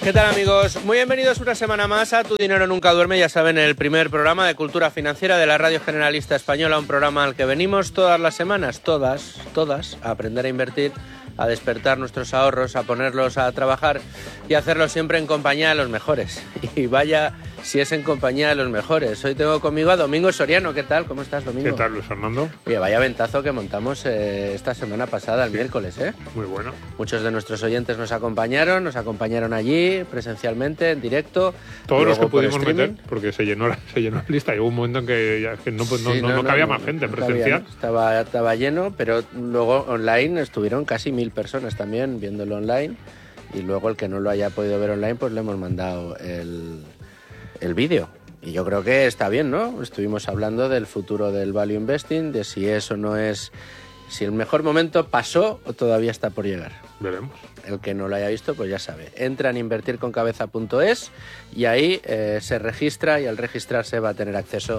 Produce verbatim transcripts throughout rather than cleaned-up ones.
¿Qué tal, amigos? Muy bienvenidos una semana más a Tu Dinero Nunca Duerme, ya saben, el primer programa de cultura financiera de la Radio Generalista Española, un programa al que venimos todas las semanas, todas, todas, a aprender a invertir, a despertar nuestros ahorros, a ponerlos a trabajar y a hacerlo siempre en compañía de los mejores. Y vaya si es en compañía de los mejores. Hoy tengo conmigo a Domingo Soriano. ¿Qué tal? ¿Cómo estás, Domingo? ¿Qué tal, Luis Fernando? Oye, vaya ventazo que montamos eh, esta semana pasada, el sí. miércoles, ¿eh? Muy bueno. Muchos de nuestros oyentes nos acompañaron, nos acompañaron allí, presencialmente, en directo. Todos los que pudimos meter, porque se llenó, la, se llenó la lista. Llegó un momento en que, ya, que no, sí, no, no, no, no cabía no, más gente no presencial. Cabía, estaba, estaba lleno, pero luego online estuvieron casi mil personas también viéndolo online. Y luego el que no lo haya podido ver online, pues le hemos mandado el, el vídeo. Y yo creo que está bien, ¿no? Estuvimos hablando del futuro del value investing, de si eso no es... Si el mejor momento pasó o todavía está por llegar. Veremos. El que no lo haya visto, pues ya sabe. Entra en invertir con cabeza punto es y ahí eh, se registra, y al registrarse va a tener acceso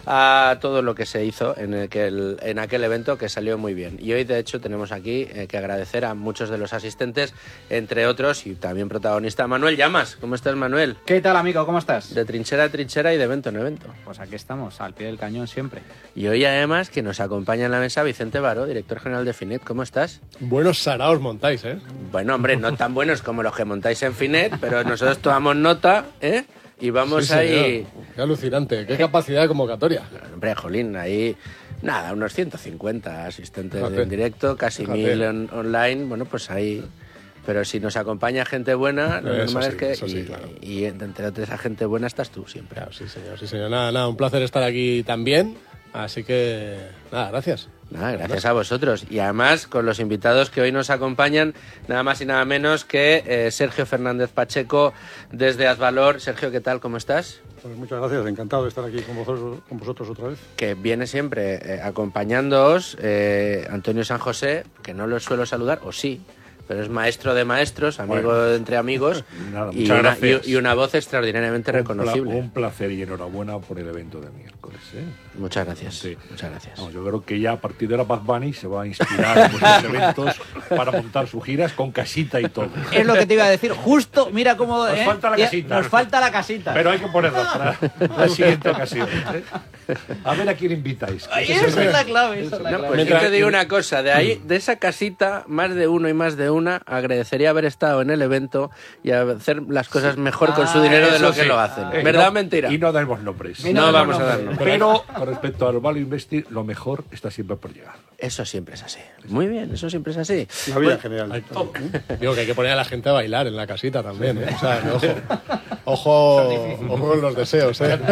a todo lo que se hizo en, el que el, en aquel evento, que salió muy bien. Y hoy, de hecho, tenemos aquí eh, que agradecer a muchos de los asistentes, entre otros, y también protagonista, Manuel Llamas. ¿Cómo estás, Manuel? ¿Qué tal, amigo? ¿Cómo estás? De trinchera a trinchera y de evento en evento. Pues aquí estamos, al pie del cañón siempre. Y hoy, además, que nos acompaña en la mesa Vicente Baró, director general de Finet. ¿Cómo estás? Buenos saraos montáis, ¿eh? Bueno, hombre, no tan buenos como los que montáis en Finet, pero nosotros tomamos nota, ¿eh? Y vamos sí, ahí... Señor. Qué alucinante, qué capacidad de convocatoria. Hombre, jolín, ahí... Nada, unos ciento cincuenta asistentes Fíjate. en directo, casi Fíjate. mil on- online, bueno, pues ahí... Pero si nos acompaña gente buena, lo Eso normal sí, es que... eso sí, y, claro. y entre esa gente buena estás tú siempre. Claro, sí, señor, sí, señor. Nada, nada, un placer estar aquí también. Así que, nada, gracias. Nada, gracias a vosotros. Y además, con los invitados que hoy nos acompañan, nada más y nada menos que eh, Sergio Fernández Pacheco, desde Asvalor. Sergio, ¿qué tal? ¿Cómo estás? Pues muchas gracias, encantado de estar aquí con vosotros, con vosotros otra vez. Que viene siempre eh, acompañándoos eh, Antonio San José, que no lo suelo saludar, o sí, pero es maestro de maestros, amigo bueno. entre amigos, Nada, y, una, y, y una voz extraordinariamente un reconocible. Pla, un placer y enhorabuena por el evento de miércoles. ¿eh? Muchas gracias. Sí. Muchas gracias. No, yo creo que ya a partir de la Bad Bunny se va a inspirar en vuestros eventos para montar sus giras con casita y todo. Es lo que te iba a decir, justo, mira cómo... Nos ¿eh? falta la casita. Nos falta la casita. Pero hay que ponerla para la siguiente ocasión. ¿eh? A ver a quién invitáis. Ay, esa es la clave. Esa es la No, clave. pues yo te digo una cosa, de ahí, de esa casita, más de uno y más de una, agradecería haber estado en el evento y hacer las cosas mejor con su Ah, dinero de Eso lo que sí. lo hacen. Eh, ¿Verdad no, o mentira? Y no damos nombres. Y no no vamos a damos dar nombres. nombres. Pero con respecto al value investing, lo mejor está siempre por llegar. Eso siempre es así. Muy bien, eso siempre es así. La vida en general. Digo que hay que poner a la gente a bailar en la casita también, ¿eh? O sea, que ojo, ojo, ojo con los deseos, ¿eh?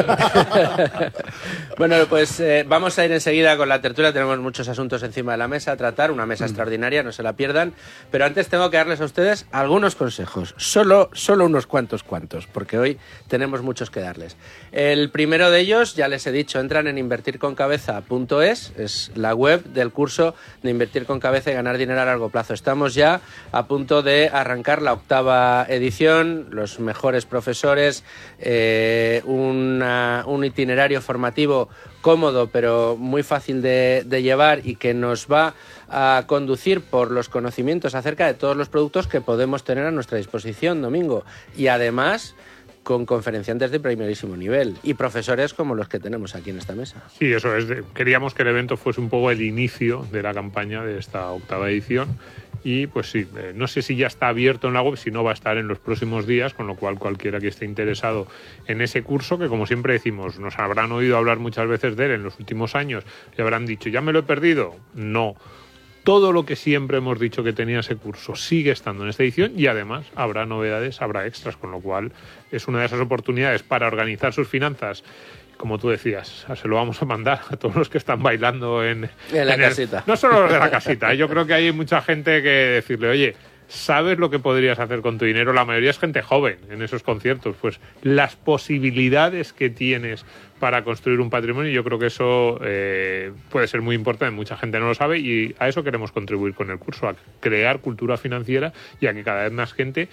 Bueno, pues eh, vamos a ir enseguida con la tertulia. Tenemos muchos asuntos encima de la mesa a tratar, una mesa extraordinaria, no se la pierdan. Pero antes tengo que darles a ustedes algunos consejos, solo, solo unos cuantos cuantos, porque hoy tenemos muchos que darles. El primero de ellos, ya les he dicho, entran en invertir con cabeza punto es, es la web del curso de Invertir con Cabeza y Ganar Dinero a Largo Plazo. Estamos ya a punto de arrancar la octava edición, los mejores profesores, eh, una, un itinerario formativo cómodo pero muy fácil de, de llevar y que nos va a conducir por los conocimientos acerca de todos los productos que podemos tener a nuestra disposición, Domingo. Y además con conferenciantes de primerísimo nivel y profesores como los que tenemos aquí en esta mesa. Sí, eso es. De, queríamos que el evento fuese un poco el inicio de la campaña de esta octava edición. Y pues sí, eh, no sé si ya está abierto en la web, si no va a estar en los próximos días, con lo cual cualquiera que esté interesado en ese curso, que como siempre decimos, nos habrán oído hablar muchas veces de él en los últimos años y habrán dicho, ¿ya me lo he perdido? No. Todo lo que siempre hemos dicho que tenía ese curso sigue estando en esta edición y además habrá novedades, habrá extras, con lo cual es una de esas oportunidades para organizar sus finanzas. Como tú decías, se lo vamos a mandar a todos los que están bailando en, en la en el, casita. no solo los de la casita, yo creo que hay mucha gente que decirle, oye, ¿sabes lo que podrías hacer con tu dinero? La mayoría es gente joven en esos conciertos. Pues las posibilidades que tienes para construir un patrimonio, yo creo que eso eh, puede ser muy importante. Mucha gente no lo sabe y a eso queremos contribuir con el curso, a crear cultura financiera y a que cada vez más gente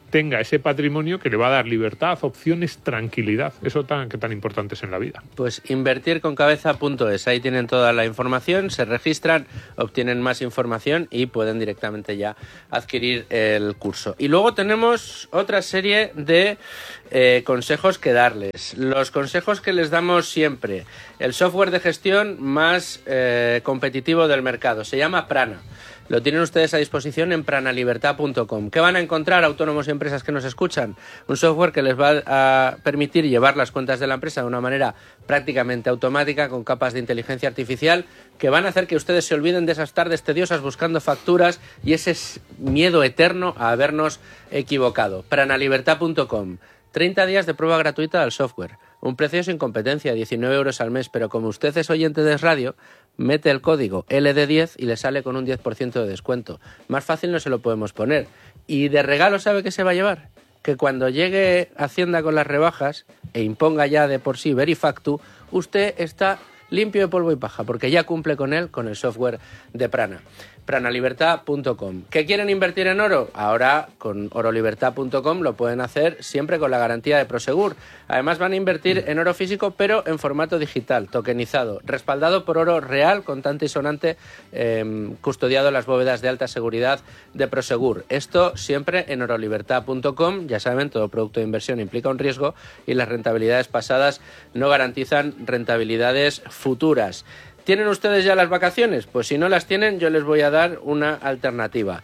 tenga ese patrimonio que le va a dar libertad, opciones, tranquilidad. Eso tan, que tan importante es en la vida. Pues invertir con cabeza punto es. Ahí tienen toda la información, se registran, obtienen más información y pueden directamente ya adquirir el curso. Y luego tenemos otra serie de eh, consejos que darles. Los consejos que les damos siempre. El software de gestión más eh, competitivo del mercado. Se llama Prana. Lo tienen ustedes a disposición en pranalibertad punto com. ¿Qué van a encontrar, autónomos y empresas que nos escuchan? Un software que les va a permitir llevar las cuentas de la empresa de una manera prácticamente automática, con capas de inteligencia artificial, que van a hacer que ustedes se olviden de esas tardes tediosas buscando facturas y ese miedo eterno a habernos equivocado. pranalibertad punto com. treinta días de prueba gratuita del software. Un precio sin competencia, diecinueve euros al mes, pero como usted es oyente de Radio, mete el código L D diez y le sale con un diez por ciento de descuento. Más fácil no se lo podemos poner. Y de regalo, ¿sabe qué se va a llevar? Que cuando llegue Hacienda con las rebajas e imponga ya de por sí Verifactu, usted está limpio de polvo y paja, porque ya cumple con él, con el software de Prana. pranalibertad punto com. ¿Qué quieren invertir en oro? Ahora con orolibertad punto com lo pueden hacer siempre con la garantía de Prosegur. Además van a invertir en oro físico, pero en formato digital, tokenizado, respaldado por oro real, contante y sonante, eh, custodiado en las bóvedas de alta seguridad de Prosegur. Esto siempre en orolibertad punto com. Ya saben, todo producto de inversión implica un riesgo y las rentabilidades pasadas no garantizan rentabilidades futuras. ¿Tienen ustedes ya las vacaciones? Pues si no las tienen, yo les voy a dar una alternativa.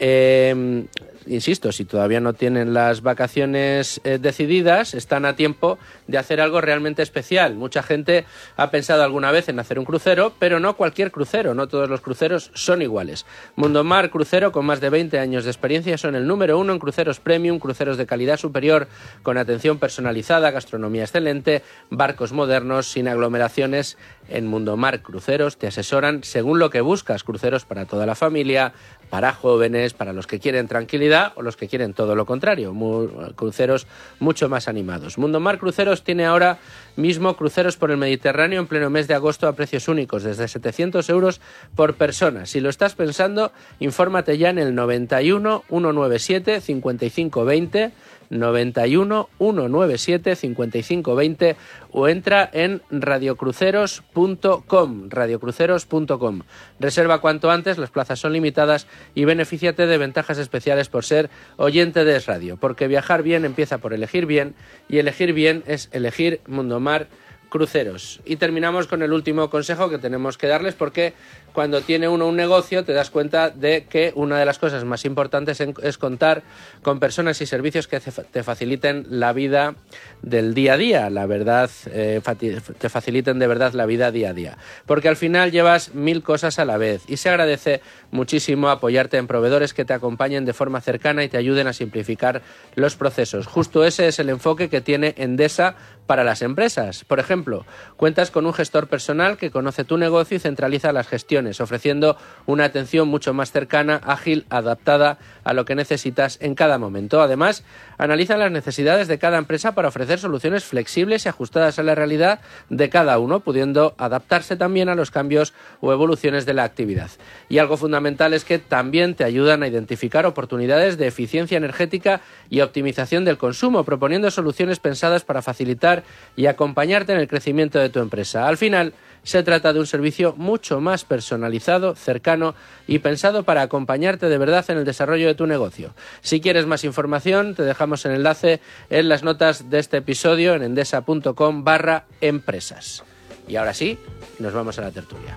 Eh, insisto, si todavía no tienen las vacaciones eh, decididas, están a tiempo de hacer algo realmente especial. Mucha gente ha pensado alguna vez en hacer un crucero, pero no cualquier crucero, no todos los cruceros son iguales. Mundomar Crucero, con más de veinte años de experiencia, son el número uno en cruceros premium, cruceros de calidad superior, con atención personalizada, gastronomía excelente, barcos modernos, sin aglomeraciones. En Mundomar Cruceros te asesoran según lo que buscas, cruceros para toda la familia, para jóvenes, para los que quieren tranquilidad o los que quieren todo lo contrario, muy, cruceros mucho más animados. Mundomar Cruceros tiene ahora mismo cruceros por el Mediterráneo en pleno mes de agosto a precios únicos, desde setecientos euros por persona. Si lo estás pensando, infórmate ya en el noventa y uno, ciento noventa y siete, cincuenta y cinco veinte, noventa y uno, ciento noventa y siete, cincuenta y cinco veinte o entra en radiocruceros punto com, radiocruceros punto com. Reserva cuanto antes, las plazas son limitadas y benefíciate de ventajas especiales por ser oyente de Es Radio, porque viajar bien empieza por elegir bien y elegir bien es elegir Mundomar Cruceros. Y terminamos con el último consejo que tenemos que darles, porque cuando tiene uno un negocio te das cuenta de que una de las cosas más importantes es contar con personas y servicios que te faciliten la vida del día a día, la verdad, eh, te faciliten de verdad la vida día a día. Porque al final llevas mil cosas a la vez y se agradece muchísimo apoyarte en proveedores que te acompañen de forma cercana y te ayuden a simplificar los procesos. Justo ese es el enfoque que tiene Endesa para las empresas. Por ejemplo, cuentas con un gestor personal que conoce tu negocio y centraliza las gestiones, ofreciendo una atención mucho más cercana, ágil, adaptada a lo que necesitas en cada momento. Además, analiza las necesidades de cada empresa para ofrecer soluciones flexibles y ajustadas a la realidad de cada uno, pudiendo adaptarse también a los cambios o evoluciones de la actividad. Y algo fundamental es que también te ayudan a identificar oportunidades de eficiencia energética y optimización del consumo, proponiendo soluciones pensadas para facilitar y acompañarte en el crecimiento de tu empresa. Al final, se trata de un servicio mucho más personalizado, cercano y pensado para acompañarte de verdad en el desarrollo de tu negocio. Si quieres más información, te dejamos el enlace en las notas de este episodio en endesa punto com barra empresas. Y ahora sí, nos vamos a la tertulia.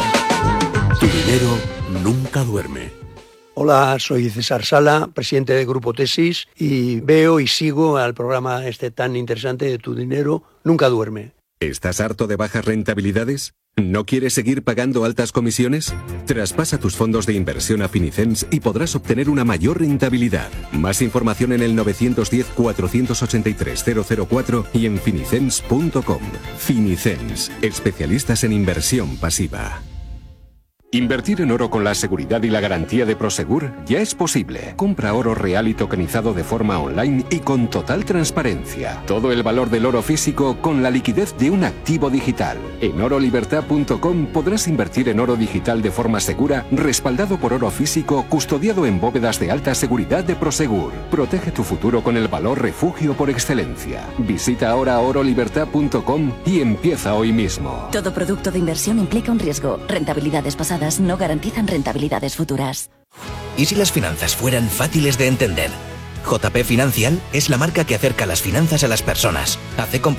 Tu dinero nunca duerme. Hola, soy César Sala, presidente de Grupo Tesis, y veo y sigo al programa este tan interesante de Tu dinero nunca duerme. ¿Estás harto de bajas rentabilidades? ¿No quieres seguir pagando altas comisiones? Traspasa tus fondos de inversión a Finicens y podrás obtener una mayor rentabilidad. Más información en el nueve uno cero, cuatro ocho tres, cero cero cuatro y en finicens punto com. Finicens, especialistas en inversión pasiva. Invertir en oro con la seguridad y la garantía de Prosegur ya es posible. Compra oro real y tokenizado de forma online y con total transparencia. Todo el valor del oro físico con la liquidez de un activo digital. En oro libertad punto com podrás invertir en oro digital de forma segura, respaldado por oro físico, custodiado en bóvedas de alta seguridad de Prosegur. Protege tu futuro con el valor refugio por excelencia. Visita ahora oro libertad punto com y empieza hoy mismo. Todo producto de inversión implica un riesgo. Rentabilidades pasadas no garantizan rentabilidades futuras. ¿Y si las finanzas fueran fáciles de entender? J P Financial es la marca que acerca las finanzas a las personas. Hace